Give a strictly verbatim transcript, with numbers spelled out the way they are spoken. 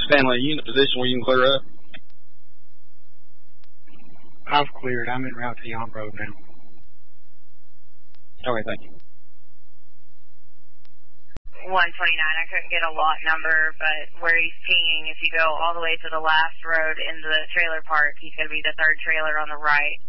Stanley, are you in a position where you can clear up? I've cleared. I'm en route to Yonk Road now. Okay, thank you. one twenty-nine, I couldn't get a lot number, but where he's pinging, if you go all the way to the last road in the trailer park, he's going to be the third trailer on the right.